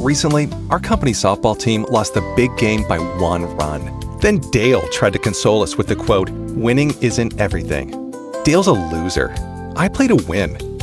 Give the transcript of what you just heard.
Recently, our company softball team lost the big game by 1 run. Then Dale tried to console us with the quote, "Winning isn't everything." Dale's a loser. I play to win.